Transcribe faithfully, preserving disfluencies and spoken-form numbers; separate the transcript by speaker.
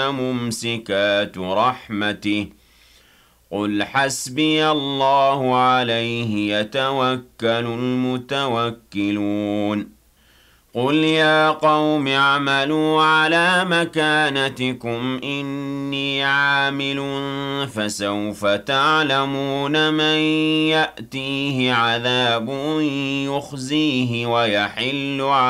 Speaker 1: مُمْسِكَاتُ رَحْمَتِهِ قُلْ حَسْبِيَ اللَّهُ عَلَيْهِ يَتَوَكَّلُ الْمُتَوَكِّلُونَ قُلْ يَا قَوْمِ اعْمَلُوا عَلَىٰ مَكَانَتِكُمْ إِنِّي عَامِلٌ ۖ فَسَوْفَ تَعْلَمُونَ مَن يَأْتِيهِ عَذَابٌ يُخْزِيهِ وَيَحِلُّ